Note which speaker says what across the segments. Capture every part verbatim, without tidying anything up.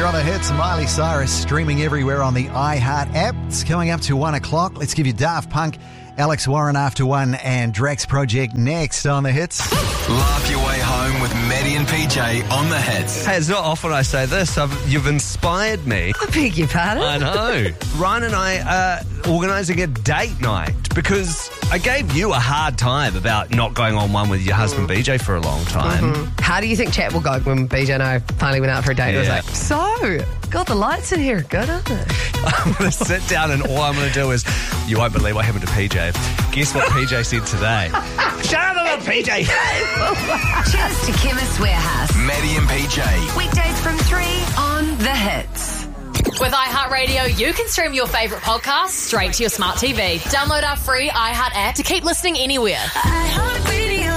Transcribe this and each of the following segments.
Speaker 1: You're on the hits. Miley Cyrus streaming everywhere on the iHeart app. It's coming up to one o'clock. Let's give you Daft Punk, Alex Warren after one, and Drax Project next on the hits.
Speaker 2: Laugh your way home with Maddie and P J on the hits.
Speaker 3: Hey, it's not often I say this. I've, you've inspired me.
Speaker 4: I beg your pardon?
Speaker 3: I know. Ryan and I are organising a date night because I gave you a hard time about not going on one with your husband B J for a long time.
Speaker 4: Mm-hmm. How do you think chat will go when B J and I finally went out for a date?
Speaker 3: Yeah.
Speaker 4: I was like, so, God, the lights in here are good, aren't they?
Speaker 3: I'm going to sit down and all I'm going to do is, you won't believe what happened to P J. Guess what P J said today? Shut up about P J.
Speaker 5: Cheers to Chemist Warehouse.
Speaker 2: Maddie and P J.
Speaker 5: Weekdays from three on The Hits.
Speaker 6: With iHeartRadio, you can stream your favourite podcasts straight to your smart T V. Download our free iHeart app to keep listening anywhere.
Speaker 5: iHeartRadio.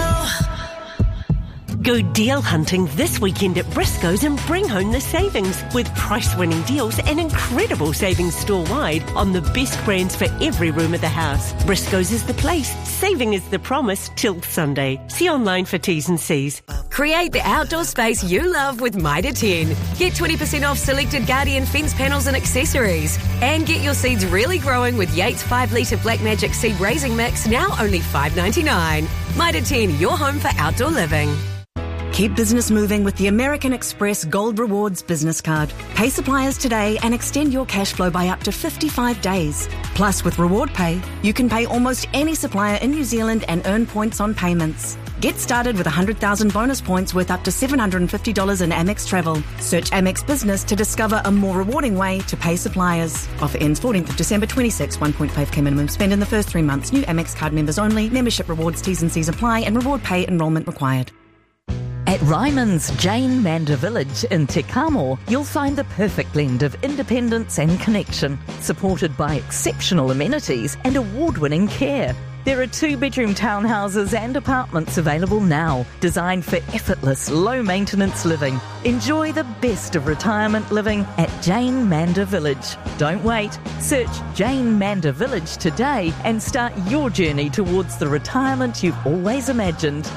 Speaker 7: Go deal hunting this weekend at Briscoe's and bring home the savings with price-winning deals and incredible savings store-wide on the best brands for every room of the house. Briscoe's is the place. Saving is the promise till Sunday. See online for T's and C's.
Speaker 8: Create the outdoor space you love with Mitre ten. Get twenty percent off selected Guardian fence panels and accessories. And get your seeds really growing with Yates five litre Black Magic Seed Raising Mix, now only five dollars ninety-nine. Mitre ten, your home for outdoor living.
Speaker 9: Keep business moving with the American Express Gold Rewards business card. Pay suppliers today and extend your cash flow by up to fifty-five days. Plus, with Reward Pay, you can pay almost any supplier in New Zealand and earn points on payments. Get started with one hundred thousand bonus points worth up to seven hundred fifty dollars in Amex Travel. Search Amex Business to discover a more rewarding way to pay suppliers. Offer ends fourteenth of December twenty-six. one point five k minimum spend in the first three months. New Amex card members only. Membership rewards, T's and C's apply, and Reward Pay enrolment required.
Speaker 10: At Ryman's Jane Mander Village in Te Kamo, you'll find the perfect blend of independence and connection, supported by exceptional amenities and award-winning care. There are two-bedroom townhouses and apartments available now, designed for effortless, low-maintenance living. Enjoy the best of retirement living at Jane Mander Village. Don't wait. Search Jane Mander Village today and start your journey towards the retirement you've always imagined.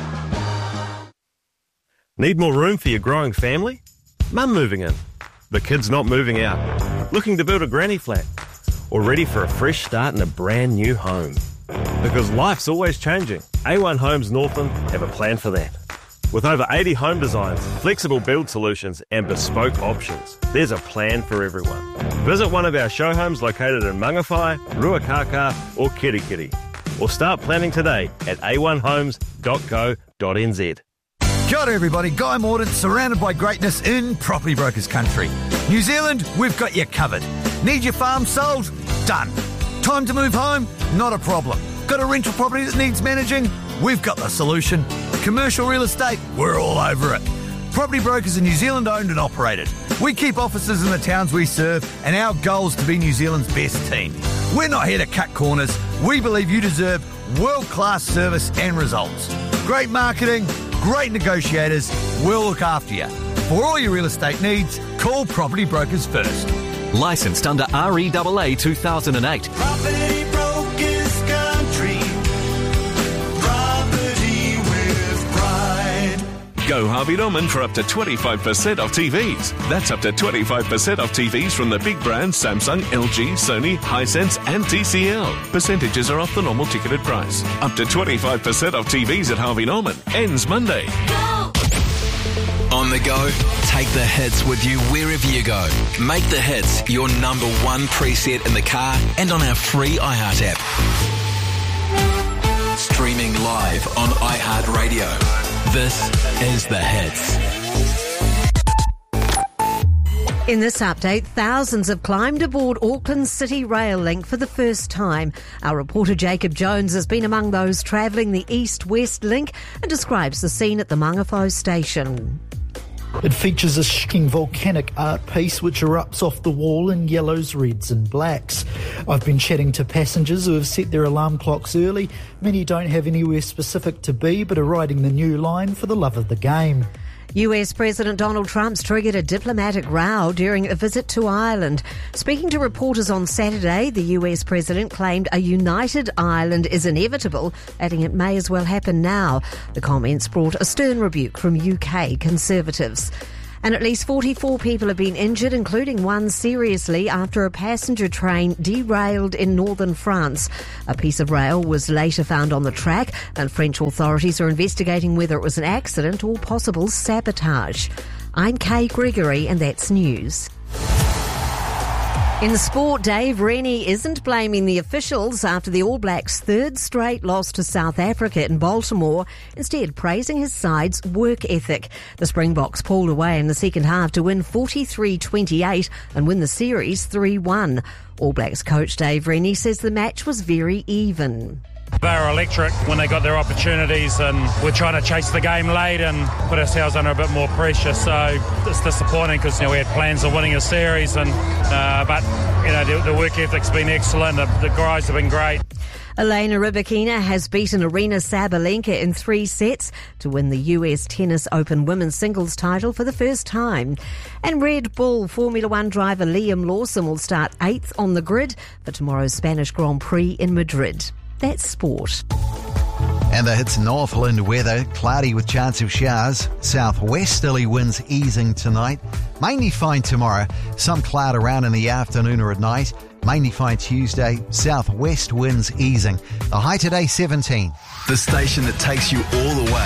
Speaker 11: Need more room for your growing family? Mum moving in. The kids not moving out. Looking to build a granny flat. Or ready for a fresh start in a brand new home. Because life's always changing. A one Homes Northland have a plan for that. With over eighty home designs, flexible build solutions and bespoke options, there's a plan for everyone. Visit one of our show homes located in Mangawhai, Ruakaka or Kirikiri. Or start planning today at a one homes dot co dot n z.
Speaker 1: Kia ora everybody, Guy Mordaunt, surrounded by greatness in Property Brokers country. New Zealand, we've got you covered. Need your farm sold? Done. Time to move home? Not a problem. Got a rental property that needs managing? We've got the solution. Commercial real estate? We're all over it. Property Brokers are New Zealand owned and operated. We keep offices in the towns we serve, and our goal is to be New Zealand's best team. We're not here to cut corners. We believe you deserve world-class service and results. Great marketing, great negotiators, we'll look after you. For all your real estate needs, call Property Brokers first.
Speaker 12: Licensed under R E A A two thousand eight.
Speaker 13: Property Brokers Country. Property with pride.
Speaker 14: Go Harvey Norman for up to twenty-five percent off T Vs. That's up to twenty-five percent off T Vs from the big brands Samsung, L G, Sony, Hisense and T C L. Percentages are off the normal ticketed price. Up to twenty-five percent off T Vs at Harvey Norman. Ends Monday.
Speaker 5: Go!
Speaker 2: On the go, take the hits with you wherever you go. Make the hits your number one preset in the car and on our free iHeart app. Streaming live on iHeartRadio. This is The Hits.
Speaker 15: In this update, thousands have climbed aboard Auckland's City Rail Link for the first time. Our reporter Jacob Jones has been among those travelling the East-West Link and describes the scene at the Mangawhai station.
Speaker 16: It features a shocking volcanic art piece which erupts off the wall in yellows, reds and blacks. I've been chatting to passengers who have set their alarm clocks early. Many don't have anywhere specific to be but are riding the new line for the love of the game.
Speaker 15: U S President Donald Trump's triggered a diplomatic row during a visit to Ireland. Speaking to reporters on Saturday, the U S President claimed a united Ireland is inevitable, adding it may as well happen now. The comments brought a stern rebuke from U K Conservatives. And at least forty-four people have been injured, including one seriously, after a passenger train derailed in northern France. A piece of rail was later found on the track, and French authorities are investigating whether it was an accident or possible sabotage. I'm Kay Gregory, and that's news. In sport, Dave Rennie isn't blaming the officials after the All Blacks' third straight loss to South Africa in Baltimore, instead praising his side's work ethic. The Springboks pulled away in the second half to win forty-three twenty-eight and win the series three one. All Blacks coach Dave Rennie says the match was very even.
Speaker 17: They were electric when they got their opportunities, and we're trying to chase the game late and put ourselves under a bit more pressure. So it's disappointing because you know, we had plans of winning a series, and uh, but you know the, the work ethic's been excellent. The, the guys have been great.
Speaker 15: Elena Rybakina has beaten Arina Sabalenka in three sets to win the U S Tennis Open women's singles title for the first time. And Red Bull Formula One driver Liam Lawson will start eighth on the grid for tomorrow's Spanish Grand Prix in Madrid. That's sport.
Speaker 1: And the Hits Northland weather, cloudy with chance of showers. Southwesterly winds easing tonight. Mainly fine tomorrow. Some cloud around in the afternoon or at night. Mainly fine Tuesday. Southwest winds easing. The high today seventeen.
Speaker 2: The station that takes you all the way.